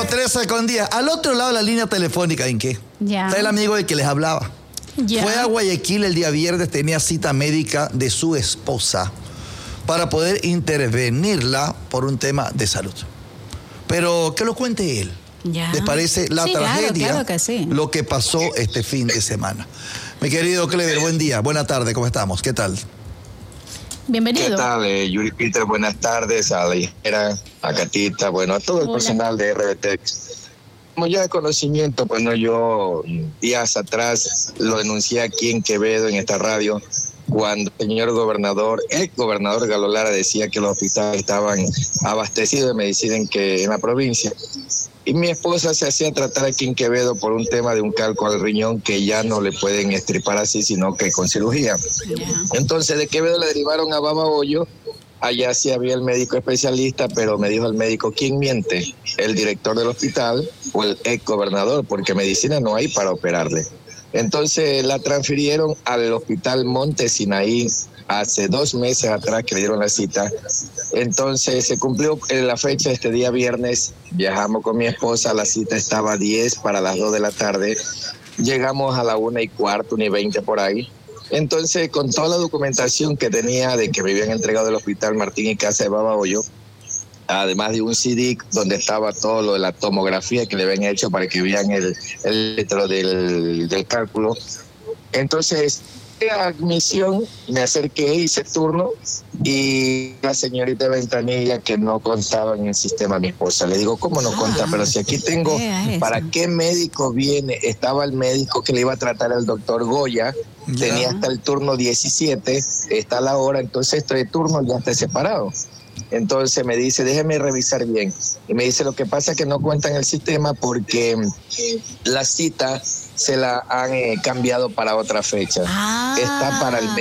13:10. Al otro lado de la línea telefónica, ¿en qué? Ya. Está el amigo del que les hablaba. Ya. Fue a Guayaquil el día viernes, tenía cita médica de su esposa para poder intervenirla por un tema de salud. Pero que lo cuente él. Ya. ¿Les parece la tragedia? Claro que sí. Lo que pasó este fin de semana. Mi querido Clever, buen día, buena tarde, ¿cómo estamos? ¿Qué tal? Bienvenido. ¿Qué tal, Yuri Peter? Buenas tardes, a la hijera, a Catita, bueno, a todo el personal de RBT. Como ya de conocimiento, bueno, yo días atrás lo denuncié aquí en Quevedo, en esta radio, cuando el señor gobernador, el gobernador Galo Lara, decía que los hospitales estaban abastecidos de medicina en la provincia. Y mi esposa se hacía tratar aquí en Quevedo por un tema de un calco al riñón que ya no le pueden extirpar así, sino que con cirugía. Entonces de Quevedo le derivaron a Babahoyo. Allá sí había el médico especialista, pero me dijo el médico, ¿quién miente? ¿El director del hospital o el ex gobernador? Porque medicina no hay para operarle. Entonces la transfirieron al hospital Monte Sinaí hace 2 meses atrás que le dieron la cita. Entonces se cumplió la fecha este día viernes, viajamos con mi esposa, la cita estaba a 10 para las 2 de la tarde, llegamos a la 1:15, 1:20 por ahí. Entonces con toda la documentación que tenía de que me habían entregado del hospital Martín y Casa de Babahoyo, además de un CD donde estaba todo lo de la tomografía que le habían hecho para que vean el litro del cálculo. Entonces, a admisión, me acerqué, hice turno y la señorita Ventanilla que no contaba en el sistema, mi esposa. Le digo, ¿cómo no conta? Pero si aquí tengo, ¿para qué médico viene? Estaba el médico que le iba a tratar al doctor Goya, tenía hasta el turno 17, está la hora, entonces este turno ya está separado. Entonces me dice, déjeme revisar bien. Y me dice, lo que pasa es que no cuenta en el sistema porque la cita se la han cambiado para otra fecha. Está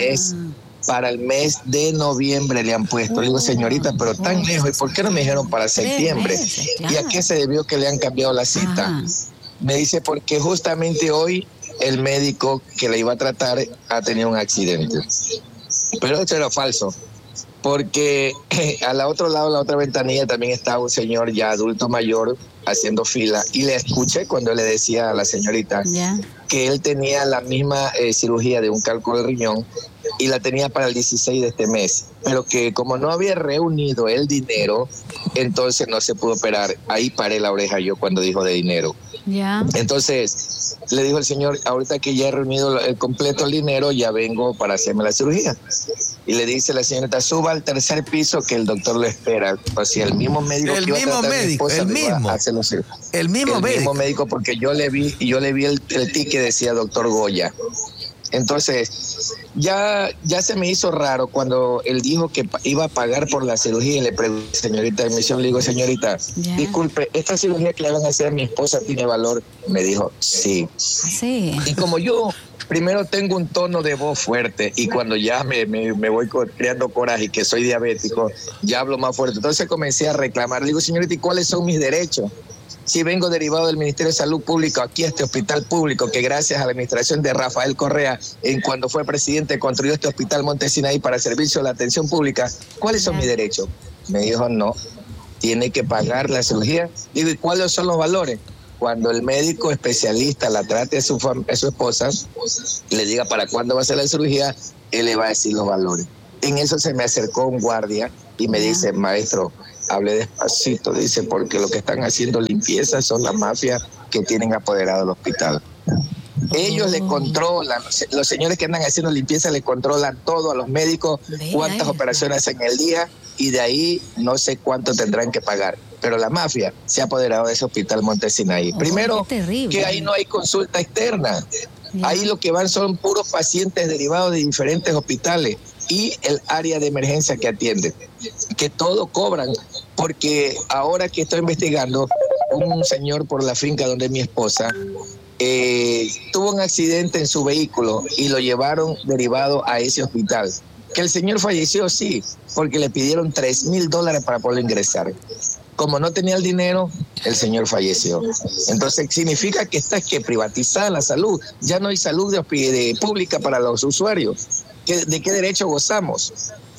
para el mes de noviembre le han puesto. Le digo, señorita, pero tan lejos, ¿y por qué no me dijeron para septiembre? ¿Y a qué se debió que le han cambiado la cita? Me dice, porque justamente hoy el médico que le iba a tratar ha tenido un accidente. Pero esto era falso. Porque al otro lado, la otra ventanilla, también estaba un señor ya adulto mayor haciendo fila y le escuché cuando le decía a la señorita que él tenía la misma cirugía de un cálculo de riñón y la tenía para el 16 de este mes, pero que como no había reunido el dinero, entonces no se pudo operar. Ahí paré la oreja yo cuando dijo de dinero. Entonces le dijo el señor, ahorita que ya he reunido el completo el dinero, ya vengo para hacerme la cirugía. Y le dice la señorita, suba al 3er piso que el doctor lo espera. O sea, el mismo médico el que iba mismo a tratar médico, a mi esposa, el mismo médico, porque yo le vi el ticket que decía doctor Goya. Entonces, ya se me hizo raro cuando él dijo que iba a pagar por la cirugía y le pregunté, señorita de admisión, le digo, señorita, disculpe, ¿esta cirugía que le van a hacer a mi esposa tiene valor? Me dijo, sí. Y como yo primero tengo un tono de voz fuerte y cuando ya me voy creando coraje y que soy diabético, ya hablo más fuerte. Entonces comencé a reclamar, le digo, señorita, ¿y cuáles son mis derechos? Si vengo derivado del Ministerio de Salud Pública aquí a este hospital público que gracias a la administración de Rafael Correa, cuando fue presidente, construyó este hospital Monte Sinaí para servicio de la atención pública, ¿cuáles son mis derechos? Me dijo, no, tiene que pagar la cirugía. Digo, ¿y cuáles son los valores? Cuando el médico especialista la trate a su esposa y le diga para cuándo va a ser la cirugía, él le va a decir los valores. En eso se me acercó un guardia y me dice, maestro, hable despacito, dice, porque lo que están haciendo limpieza son las mafias que tienen apoderado el hospital. Ellos le controlan, los señores que andan haciendo limpieza le controlan todo a los médicos, cuántas operaciones hacen el día y de ahí no sé cuánto tendrán que pagar. Pero la mafia se ha apoderado de ese hospital Monte Sinaí. Primero, que ahí no hay consulta externa. Ahí lo que van son puros pacientes derivados de diferentes hospitales y el área de emergencia que atiende, que todo cobran, porque ahora que estoy investigando, un señor por la finca donde mi esposa tuvo un accidente en su vehículo y lo llevaron derivado a ese hospital. Que el señor falleció, sí, porque le pidieron $3,000 para poderlo ingresar. Como no tenía el dinero, el señor falleció. Entonces significa que está privatizada la salud. Ya no hay salud de pública para los usuarios. ¿De qué derecho gozamos?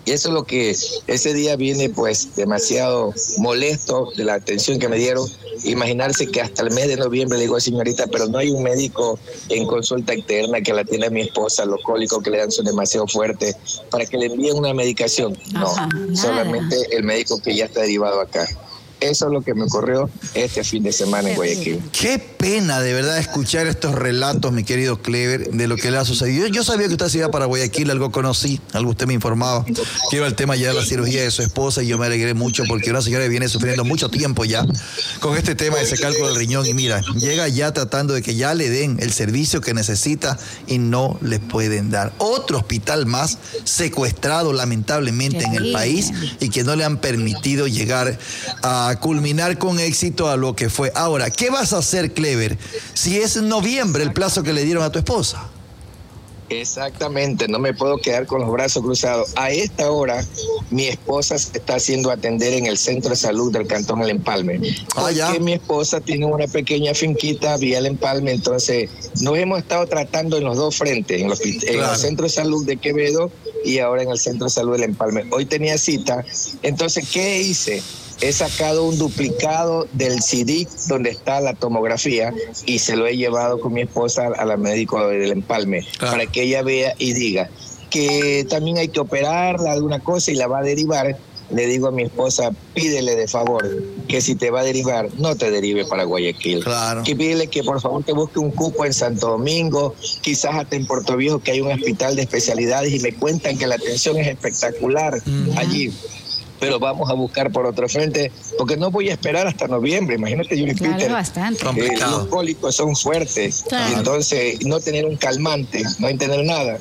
Y eso es lo que ese día viene pues demasiado molesto de la atención que me dieron. Imaginarse que hasta el mes de noviembre le digo, señorita, pero no hay un médico en consulta externa que la tiene mi esposa, los cólicos que le dan son demasiado fuertes, para que le envíen una medicación. No, solamente el médico que ya está derivado acá. Eso es lo que me ocurrió este fin de semana en Guayaquil. Qué pena de verdad escuchar estos relatos, mi querido Clever, de lo que le ha sucedido. Yo sabía que usted se iba para Guayaquil, algo conocí, algo usted me informaba, que iba el tema ya de la cirugía de su esposa, y yo me alegré mucho porque una señora viene sufriendo mucho tiempo ya con este tema de ese cálculo del riñón, y mira, llega ya tratando de que ya le den el servicio que necesita y no le pueden dar. Otro hospital más secuestrado lamentablemente en el país y que no le han permitido llegar a culminar con éxito a lo que fue. Ahora, ¿qué vas a hacer, Clever, si es en noviembre el plazo que le dieron a tu esposa? Exactamente, no me puedo quedar con los brazos cruzados. A esta hora, mi esposa se está haciendo atender en el centro de salud del Cantón El Empalme. Porque mi esposa tiene una pequeña finquita vía El Empalme, entonces nos hemos estado tratando en los dos frentes, en el centro de salud de Quevedo y ahora en el centro de salud del Empalme. Hoy tenía cita, entonces, ¿qué hice? He sacado un duplicado del CD donde está la tomografía y se lo he llevado con mi esposa a la médico del Empalme para que ella vea y diga que también hay que operarla alguna cosa y la va a derivar. Le digo a mi esposa, pídele de favor que si te va a derivar, no te derive para Guayaquil. Que pídele que por favor te busque un cupo en Santo Domingo, quizás hasta en Puerto Viejo, que hay un hospital de especialidades y me cuentan que la atención es espectacular allí. Pero vamos a buscar por otro frente, porque no voy a esperar hasta noviembre. Imagínate, Yuri Peter, bastante. Los cólicos son fuertes, y entonces no tener un calmante, no tener nada,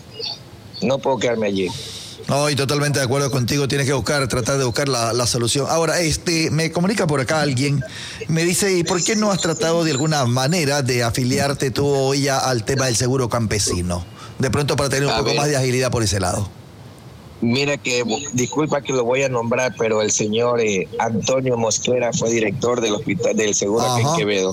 no puedo quedarme allí. No, y totalmente de acuerdo contigo, tienes que tratar de buscar la solución. Ahora, me comunica por acá alguien, me dice, ¿y por qué no has tratado de alguna manera de afiliarte tú hoy ya al tema del seguro campesino? De pronto para tener un poco más de agilidad por ese lado. Mira que, disculpa que lo voy a nombrar, pero el señor Antonio Mosquera fue director del hospital del seguro aquí en Quevedo.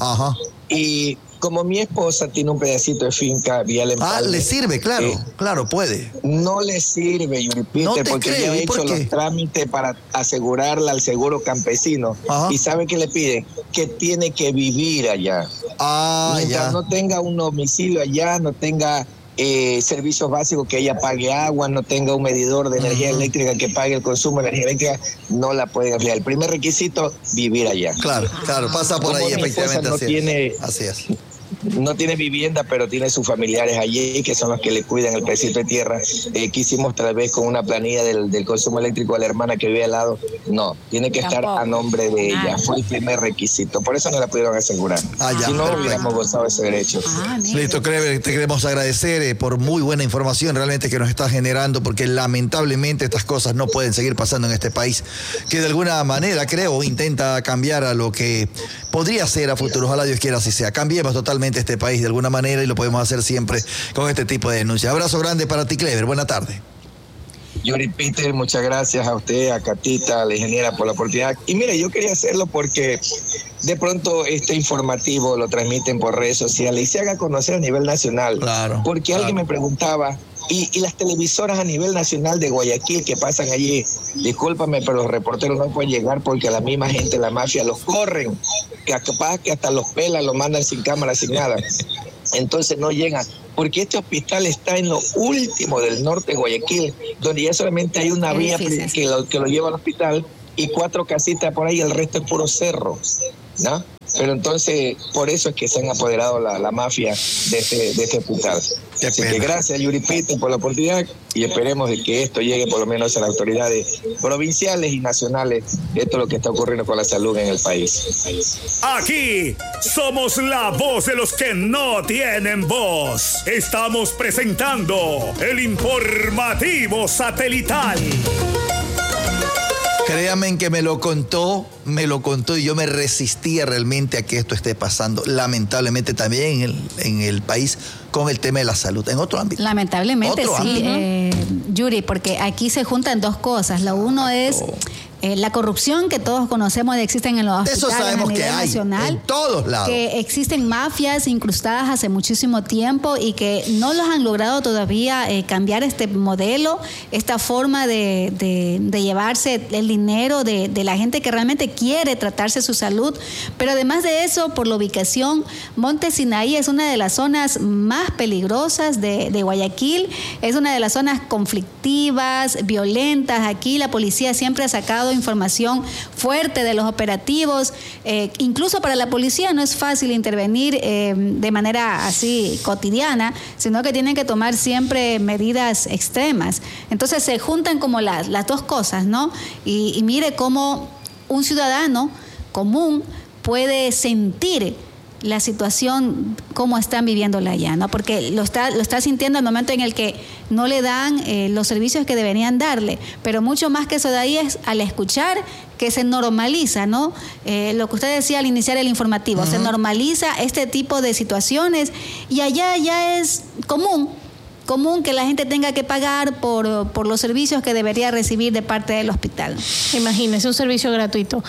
Y como mi esposa tiene un pedacito de finca vía El Empalme. Le sirve, claro, puede. No le sirve, Yuri Peter, porque ya he hecho los trámites para asegurarla al seguro campesino. Y ¿sabe qué le piden? Que tiene que vivir allá. Mientras no tenga un domicilio allá, no tenga servicios básicos, que ella pague agua, no tenga un medidor de energía eléctrica que pague el consumo de energía eléctrica, no la pueden afiliar. El primer requisito, vivir allá. Claro, pasa por ahí, efectivamente. Así es. No tiene vivienda, pero tiene sus familiares allí, que son los que le cuidan el pedacito de tierra. Quisimos tal vez con una planilla del consumo eléctrico a la hermana que vive al lado. No, tiene que estar a nombre de ella. Fue el primer requisito. Por eso no la pudieron asegurar. Si no, hubiéramos gozado ese derecho. Listo, Clever, te queremos agradecer por muy buena información realmente que nos está generando, porque lamentablemente estas cosas no pueden seguir pasando en este país, que de alguna manera, creo, intenta cambiar a lo que podría ser a futuro. Ojalá Dios quiera así sea. Cambiemos totalmente este país de alguna manera, y lo podemos hacer siempre con este tipo de denuncias. Abrazo grande para ti, Clever. Buena tarde. Yuri Peter, muchas gracias a usted, a Catita, a la ingeniera, por la oportunidad. Y mire, yo quería hacerlo porque de pronto este informativo lo transmiten por redes sociales y se haga conocer a nivel nacional. Porque alguien me preguntaba, ¿y las televisoras a nivel nacional de Guayaquil que pasan allí? Discúlpame, pero los reporteros no pueden llegar porque la misma gente, la mafia, los corren, que capaz que hasta los pelan, los mandan sin cámara, sin nada. Entonces no llegan, porque este hospital está en lo último del norte de Guayaquil, donde ya solamente hay una vía que lo lleva al hospital y 4 casitas por ahí, el resto es puro cerro, ¿no? Pero entonces, por eso es que se han apoderado la mafia de este hospital. Así que gracias, Yuri Peter, por la oportunidad, y esperemos de que esto llegue por lo menos a las autoridades provinciales y nacionales. Esto es lo que está ocurriendo con la salud en el país. Aquí somos la voz de los que no tienen voz. Estamos presentando el informativo satelital. Créanme que me lo contó y yo me resistía realmente a que esto esté pasando, lamentablemente también en el país, con el tema de la salud, en otro ámbito. Lamentablemente sí, Yuri, porque aquí se juntan dos cosas. Lo uno es la corrupción que todos conocemos existen en los hospitales. Eso sabemos a nivel que hay nacional, en todos lados. Que existen mafias incrustadas hace muchísimo tiempo y que no los han logrado todavía cambiar este modelo, esta forma de llevarse el dinero de la gente que realmente quiere tratarse su salud. Pero además de eso, por la ubicación, Monte Sinaí es una de las zonas más peligrosas de Guayaquil, es una de las zonas conflictivas, violentas. Aquí la policía siempre ha sacado información fuerte de los operativos. Incluso para la policía no es fácil intervenir de manera así cotidiana, sino que tienen que tomar siempre medidas extremas. Entonces se juntan como las dos cosas, ¿no? Y mire cómo un ciudadano común puede sentir la situación, cómo están viviéndola allá, ¿no? Porque lo está sintiendo al momento en el que no le dan los servicios que deberían darle. Pero mucho más que eso de ahí es al escuchar que se normaliza, ¿no? Lo que usted decía al iniciar el informativo, se normaliza este tipo de situaciones y allá ya es común que la gente tenga que pagar por los servicios que debería recibir de parte del hospital. Imagínese, un servicio gratuito.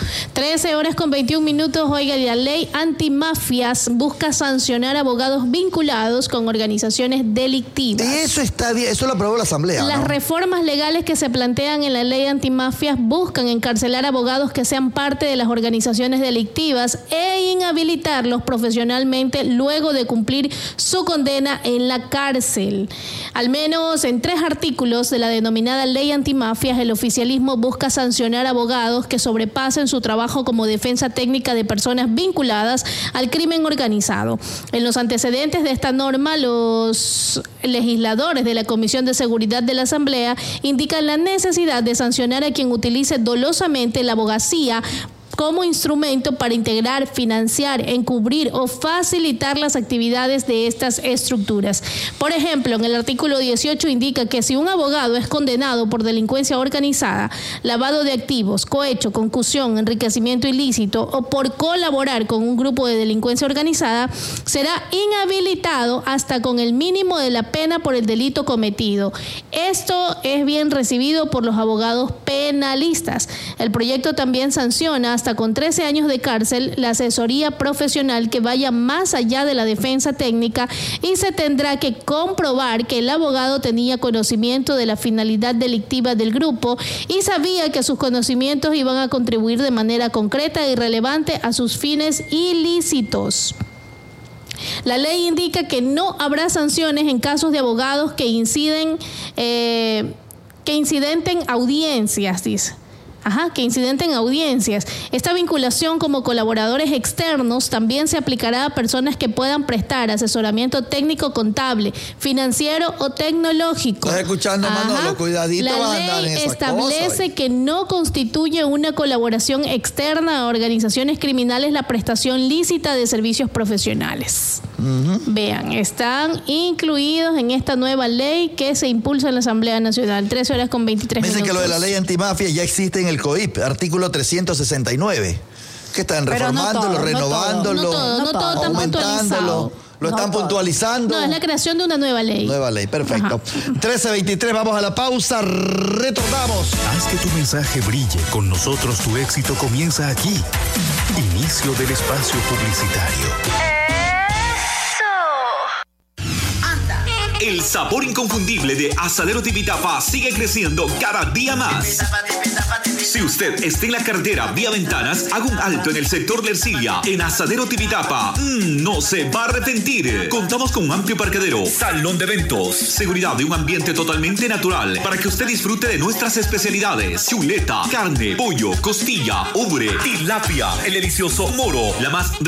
13:21. Oiga, la ley antimafias busca sancionar abogados vinculados con organizaciones delictivas. Eso está bien, eso lo aprobó la Asamblea, ¿no? Las reformas legales que se plantean en la ley antimafias buscan encarcelar abogados que sean parte de las organizaciones delictivas e inhabilitarlos profesionalmente luego de cumplir su condena en la cárcel. Al menos en 3 artículos de la denominada ley antimafias, el oficialismo busca sancionar abogados que sobrepasen su trabajo como defensa técnica de personas vinculadas al crimen organizado. En los antecedentes de esta norma, los legisladores de la Comisión de Seguridad de la Asamblea indican la necesidad de sancionar a quien utilice dolosamente la abogacía como instrumento para integrar, financiar, encubrir o facilitar las actividades de estas estructuras. Por ejemplo, en el artículo 18 indica que si un abogado es condenado por delincuencia organizada, lavado de activos, cohecho, concusión, enriquecimiento ilícito o por colaborar con un grupo de delincuencia organizada, será inhabilitado hasta con el mínimo de la pena por el delito cometido. Esto es bien recibido por los abogados penalistas. El proyecto también sanciona hasta con 13 años de cárcel la asesoría profesional que vaya más allá de la defensa técnica y se tendrá que comprobar que el abogado tenía conocimiento de la finalidad delictiva del grupo y sabía que sus conocimientos iban a contribuir de manera concreta y relevante a sus fines ilícitos. La ley indica que no habrá sanciones en casos de abogados que incidenten audiencias, dice. Que incidenten audiencias. Esta vinculación como colaboradores externos también se aplicará a personas que puedan prestar asesoramiento técnico, contable, financiero o tecnológico. ¿Estás escuchando, Manolo? Cuidadito, la vas a andar en ley esas establece cosas. que no constituye una colaboración externa a organizaciones criminales la prestación lícita de servicios profesionales. Vean, están incluidos en esta nueva ley que se impulsa en la Asamblea Nacional. 13:23. Dicen que lo de la ley antimafia ya existe en el COIP, artículo 369. Que están reformándolo, renovándolo, no todo está puntualizado. Lo están puntualizando. No, es la creación de una nueva ley. Nueva ley, perfecto. 13:23, vamos a la pausa, retornamos. Haz que tu mensaje brille. Con nosotros tu éxito comienza aquí. Inicio del espacio publicitario. El sabor inconfundible de Asadero Tipitapa sigue creciendo cada día más. Si usted está en la carretera vía Ventanas, haga un alto en el sector de Ercilia, en Asadero Tipitapa. No se va a arrepentir. Contamos con un amplio parqueadero, salón de eventos, seguridad y un ambiente totalmente natural para que usted disfrute de nuestras especialidades: chuleta, carne, pollo, costilla, ubre, tilapia, el delicioso moro, la más